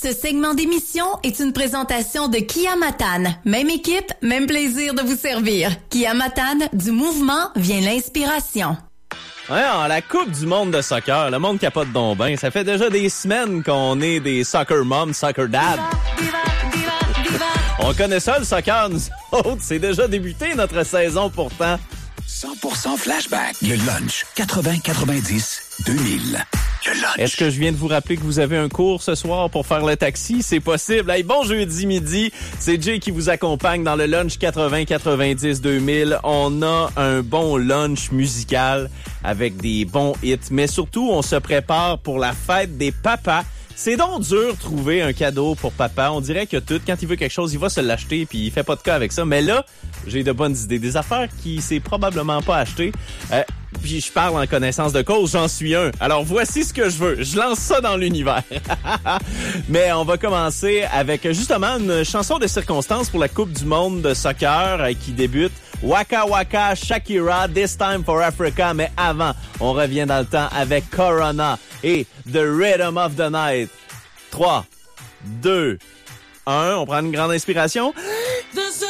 Ce segment d'émission est une présentation de Kia Matane. Même équipe, même plaisir de vous servir. Kia Matane, du mouvement vient l'inspiration. Ouais, la Coupe du monde de soccer, le monde capote donc ben. Ça fait déjà des semaines qu'on est des soccer moms, soccer dad. On connaît ça, le soccer, nous autres. C'est déjà débuté, notre saison, pourtant. 100% flashback. Le lunch 80-90-2000. Est-ce que je viens de vous rappeler que vous avez un cours ce soir pour faire le taxi? C'est possible. Hey, bon jeudi midi. C'est Jay qui vous accompagne dans le lunch 80-90-2000. On a un bon lunch musical avec des bons hits. Mais surtout, on se prépare pour la fête des papas. C'est donc dur de trouver un cadeau pour papa. On dirait que tout, quand il veut quelque chose, il va se l'acheter puis il fait pas de cas avec ça. Mais là, j'ai de bonnes idées. Des affaires qu'il s'est probablement pas achetées. Puis je parle en connaissance de cause, j'en suis un. Alors voici ce que je veux. Je lance ça dans l'univers. Mais on va commencer avec justement une chanson de circonstance pour la Coupe du monde de soccer qui débute. Waka Waka, Shakira, This Time for Africa. Mais avant, on revient dans le temps avec Corona et The Rhythm of the Night. 3, 2, 1. On prend une grande inspiration.